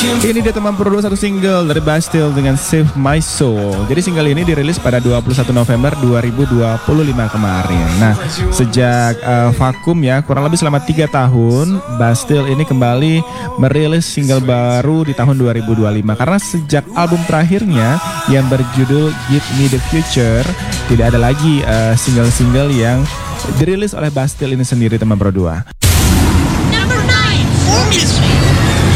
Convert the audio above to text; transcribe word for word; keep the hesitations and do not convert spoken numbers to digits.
Ini dia teman Pro dua, satu single dari Bastille dengan Save My Soul. Jadi single ini dirilis pada dua puluh satu November dua ribu dua puluh lima kemarin. Nah, sejak uh, vakum ya, kurang lebih selama tiga tahun, Bastille ini kembali merilis single baru di tahun dua ribu dua puluh lima. Karena sejak album terakhirnya yang berjudul Give Me The Future, tidak ada lagi uh, single-single yang dirilis oleh Bastille ini sendiri teman Pro dua. Number nine, Formlessly.